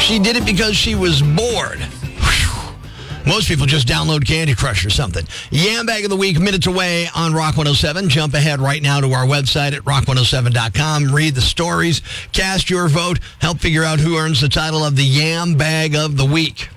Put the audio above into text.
She did it because she was bored. Most people just download Candy Crush or something. Yam Bag of the Week, minutes away on Rock 107. Jump ahead right now to our website at rock107.com. Read the stories. Cast your vote. Help figure out who earns the title of the Yam Bag of the Week.